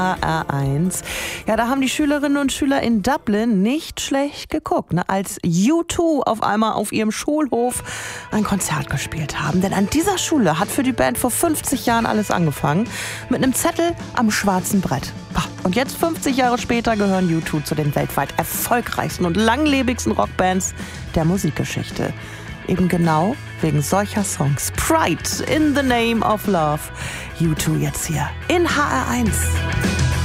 HR1. Ja, da haben die Schülerinnen und Schüler in Dublin nicht schlecht geguckt, ne, als U2 auf einmal auf ihrem Schulhof ein Konzert gespielt haben. Denn an dieser Schule hat für die Band vor 50 Jahren alles angefangen. Mit einem Zettel am schwarzen Brett. Und jetzt, 50 Jahre später, gehören U2 zu den weltweit erfolgreichsten und langlebigsten Rockbands der Musikgeschichte. Eben genau wegen solcher Songs. Pride in the Name of Love. U2 jetzt hier in HR1.